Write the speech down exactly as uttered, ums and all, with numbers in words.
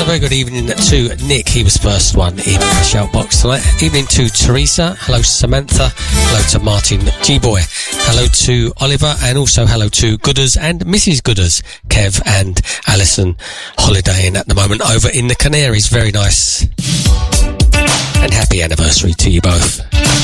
very good evening to Nick. He was first one in the shout box tonight. Evening to Teresa. Hello, Samantha. Hello to Martin G-Boy. Hello to Oliver, and also hello to Gooders and Missus Gooders, Kev and Alison, holidaying at the moment over in the Canaries. Very nice. And happy anniversary to you both.